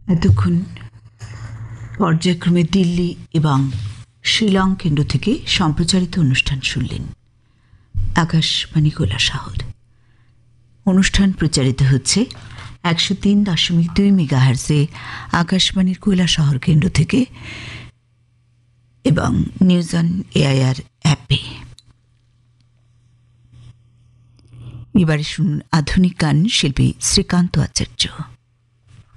এতক্ষণ পর্যায়ক্রমে দিল্লি এবং শিলং কেন্দ্র থেকে সম্প্রচারিত অনুষ্ঠান শুনলেন। আকাশবাণী কৈলাসহর। অনুষ্ঠান প্রচারিত হচ্ছে 103.2 মেগাহার্জে আকাশবাণীর কৈলাসহর কেন্দ্র থেকে এবং নিউজ অন এআইআর অ্যাপে। এবারে শুনুন আধুনিক গান, শিল্পী শ্রীকান্ত আচার্য।